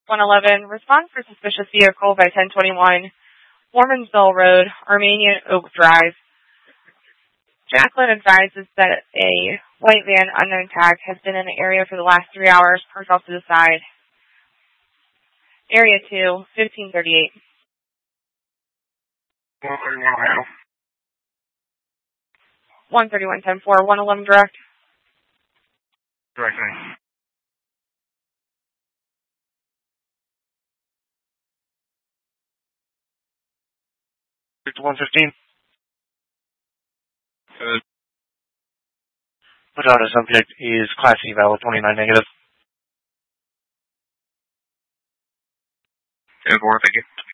111, respond for suspicious vehicle by 1021, Warmansville Road, Armenian Oak Drive. Jacqueline advises that a white van, unknown tag, has been in the area for the last 3 hours, parked off to the side. Area 2, 1538. 131 Ohio. 131, 10-4, 111 direct. Direct name. $5115. Madonna subject is Class C valid 29 negative. 10-4, thank you.